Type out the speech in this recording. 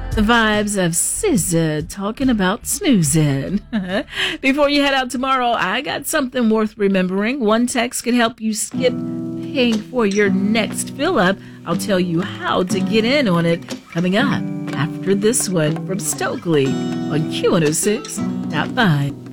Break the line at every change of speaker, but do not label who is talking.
The vibes of SZA talking about snoozing. Before you head out tomorrow, I got something worth remembering. One text can help you skip paying for your next fill-up. I'll tell you how to get in on it coming up after this one from Stokely on Q106.5.